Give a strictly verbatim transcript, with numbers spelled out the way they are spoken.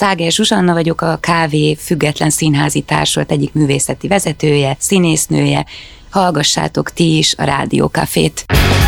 Száger Zsuzsanna vagyok, a Kávé Független Színházi Társulat egyik művészeti vezetője, színésznője. Hallgassátok ti is a Rádió Cafét.